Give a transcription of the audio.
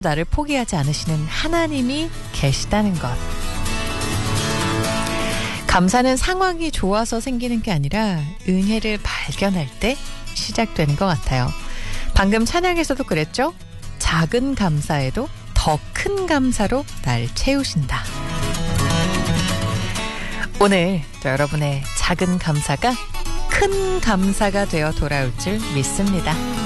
나를 포기하지 않으시는 하나님이 계시다는 것. 감사는 상황이 좋아서 생기는 게 아니라 은혜를 발견할 때 시작되는 것 같아요. 방금 찬양에서도 그랬죠? 작은 감사에도 더 큰 감사로 날 채우신다. 오늘 여러분의 작은 감사가 큰 감사가 되어 돌아올 줄 믿습니다.